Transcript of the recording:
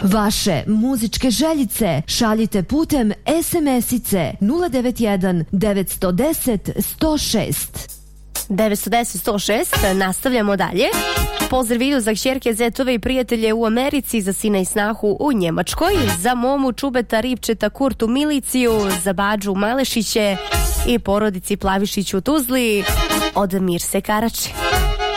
Vaše muzičke željice šaljite putem SMS-ice 091 910 106. 910-106, nastavljamo dalje. Pozdrav idu za kćerke, zetove i prijatelje u Americi, za sina i snahu u Njemačkoj, za momu Čubeta, Ripčeta, Kurtu, Miliciju, za Bađu, Malešiće i porodici Plavišić u Tuzli od Mirse Karače.